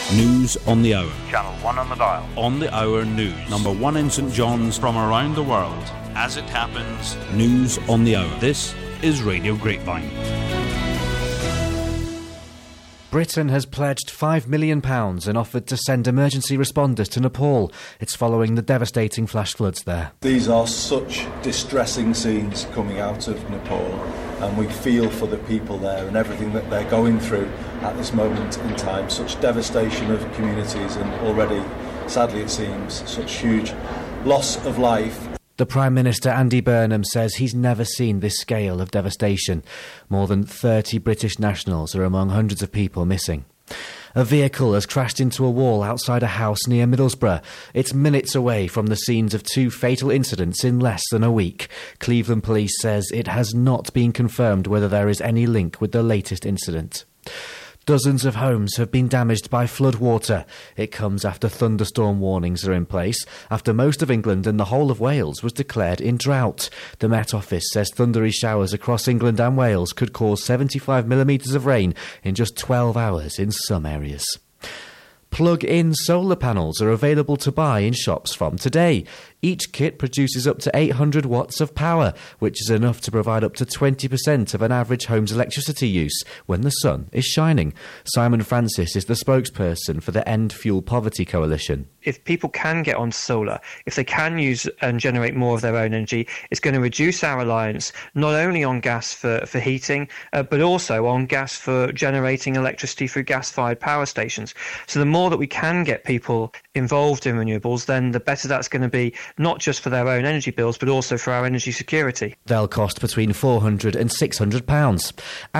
News on the hour. Channel 1 on the dial. On the hour news. Number 1 in St John's from around the world. As it happens. News on the hour. This is Radio Grapevine. Britain has pledged £5 million and offered to send emergency responders to Nepal. It's following the devastating flash floods there. These are such distressing scenes coming out of Nepal, and we feel for the people there and everything that they're going through at this moment in time. Such devastation of communities and already, sadly it seems, such huge loss of life. The Prime Minister, Andy Burnham, says he's never seen this scale of devastation. More than 30 British nationals are among hundreds of people missing. A vehicle has crashed into a wall outside a house near Middlesbrough. It's minutes away from the scenes of 2 fatal incidents in less than a week. Cleveland Police says it has not been confirmed whether there is any link with the latest incident. Dozens of homes have been damaged by floodwater. It comes after thunderstorm warnings are in place, after most of England and the whole of Wales was declared in drought. The Met Office says thundery showers across England and Wales could cause 75 millimetres of rain in just 12 hours in some areas. Plug-in solar panels are available to buy in shops from today. Each kit produces up to 800 watts of power, which is enough to provide up to 20% of an average home's electricity use when the sun is shining. Simon Francis is the spokesperson for the End Fuel Poverty Coalition. If people can get on solar, if they can use and generate more of their own energy, it's going to reduce our reliance not only on gas for heating, but also on gas for generating electricity through gas-fired power stations. So the more that we can get people involved in renewables, then the better that's going to be, not just for their own energy bills, but also for our energy security. They'll cost between £400 and £600.